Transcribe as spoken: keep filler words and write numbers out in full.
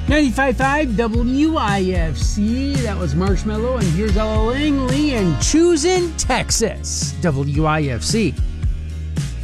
ninety-five point five W I F C. That was Marshmello, and here's Ella Langley and Choosing Texas. W I F C.